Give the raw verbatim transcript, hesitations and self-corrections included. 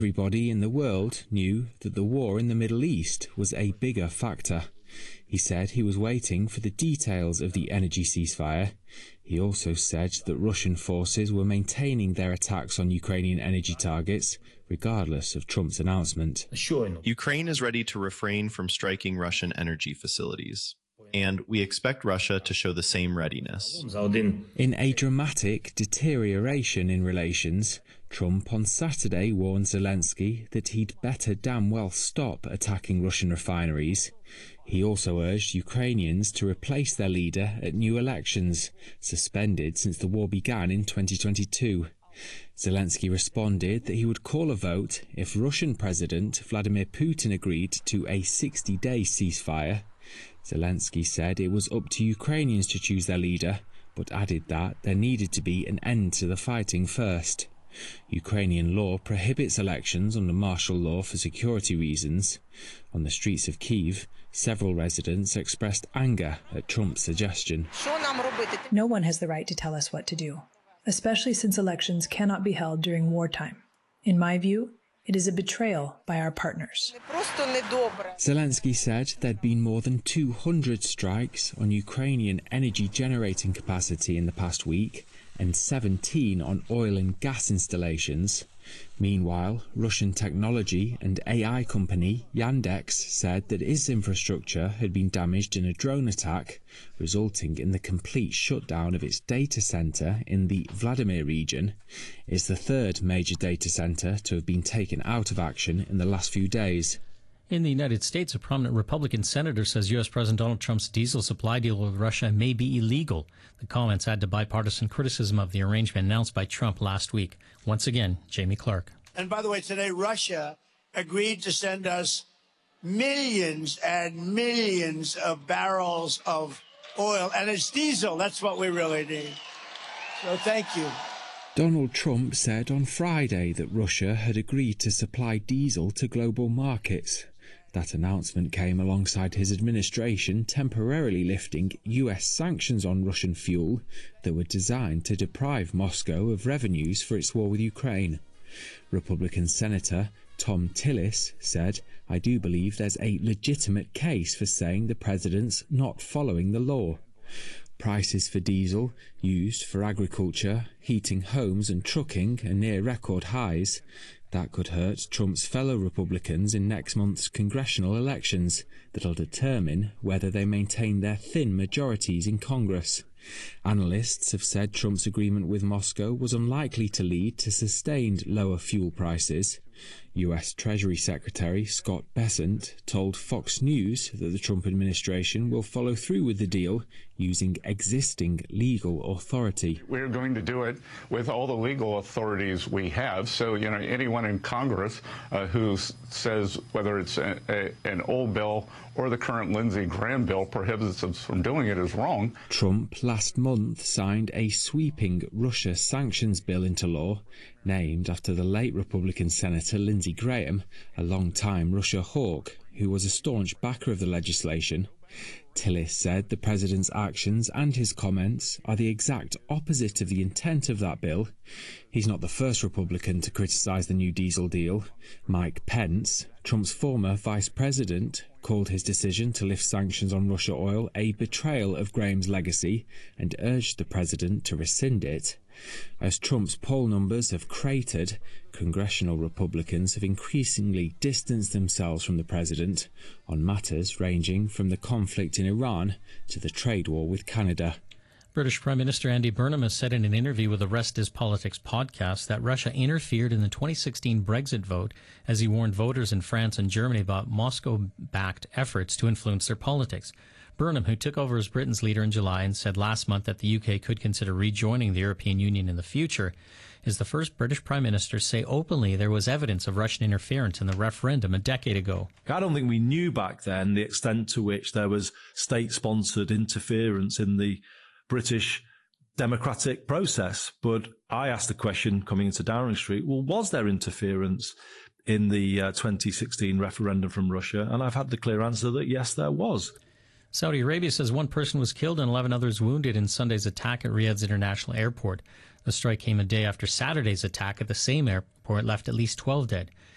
Everybody in the world knew that the war in the Middle East was a bigger factor. He said he was waiting for the details of the energy ceasefire. He also said that Russian forces were maintaining their attacks on Ukrainian energy targets, regardless of Trump's announcement. Ukraine is ready to refrain from striking Russian energy facilities, and we expect Russia to show the same readiness. In a dramatic deterioration in relations, Trump on Saturday warned Zelensky that he'd better damn well stop attacking Russian refineries. He also urged Ukrainians to replace their leader at new elections, suspended since the war began in twenty twenty-two. Zelensky responded that he would call a vote if Russian President Vladimir Putin agreed to a sixty-day ceasefire. Zelensky said it was up to Ukrainians to choose their leader, but added that there needed to be an end to the fighting first. Ukrainian law prohibits elections under martial law for security reasons. On the streets of Kyiv, several residents expressed anger at Trump's suggestion. No one has the right to tell us what to do, especially since elections cannot be held during wartime. In my view, it is a betrayal by our partners. Zelensky said there'd been more than two hundred strikes on Ukrainian energy generating capacity in the past week and seventeen on oil and gas installations. Meanwhile, Russian technology and A I company Yandex said that its infrastructure had been damaged in a drone attack, resulting in the complete shutdown of its data center in the Vladimir region. It's the third major data center to have been taken out of action in the last few days. In the United States, a prominent Republican senator says U S President Donald Trump's diesel supply deal with Russia may be illegal. The comments add to bipartisan criticism of the arrangement announced by Trump last week. Once again, Jamie Clark. And by the way, today Russia agreed to send us millions and millions of barrels of oil, and it's diesel. That's what we really need. So thank you. Donald Trump said on Friday that Russia had agreed to supply diesel to global markets. That announcement came alongside his administration temporarily lifting U S sanctions on Russian fuel that were designed to deprive Moscow of revenues for its war with Ukraine. Republican Senator Tom Tillis said, "I do believe there's a legitimate case for saying the president's not following the law." Prices for diesel used for agriculture, heating homes and trucking are near record highs. That could hurt Trump's fellow Republicans in next month's congressional elections that'll determine whether they maintain their thin majorities in Congress. Analysts have said Trump's agreement with Moscow was unlikely to lead to sustained lower fuel prices. U S Treasury Secretary Scott Bessent told Fox News that the Trump administration will follow through with the deal using existing legal authority. We're going to do it with all the legal authorities we have. So, you know, anyone in Congress uh, who says whether it's a, a, an old bill or the current Lindsey Graham bill prohibits us from doing it is wrong. Trump last month signed a sweeping Russia sanctions bill into law, named after the late Republican Senator Lindsey Graham, a long-time Russia hawk, who was a staunch backer of the legislation. Tillis said the president's actions and his comments are the exact opposite of the intent of that bill. He's not the first Republican to criticize the new diesel deal. Mike Pence, Trump's former vice president, called his decision to lift sanctions on Russia oil a betrayal of Graham's legacy and urged the president to rescind it. As Trump's poll numbers have cratered, congressional Republicans have increasingly distanced themselves from the president on matters ranging from the conflict in Iran to the trade war with Canada. British Prime Minister Andy Burnham has said in an interview with the Rest is Politics podcast that Russia interfered in the twenty sixteen Brexit vote as he warned voters in France and Germany about Moscow-backed efforts to influence their politics. Burnham, who took over as Britain's leader in July and said last month that the U K could consider rejoining the European Union in the future, is the first British Prime Minister to say openly there was evidence of Russian interference in the referendum a decade ago. I don't think we knew back then the extent to which there was state-sponsored interference in the British democratic process. But I asked the question coming into Downing Street, well, was there interference in the uh, twenty sixteen referendum from Russia? And I've had the clear answer that yes, there was. Saudi Arabia says one person was killed and eleven others wounded in Sunday's attack at Riyadh's international airport. The strike came a day after Saturday's attack at the same airport left at least twelve dead.